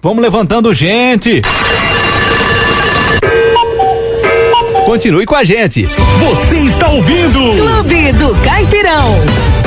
Vamos levantando gente. Continue com a gente. Você está ouvindo Clube do Caipirão.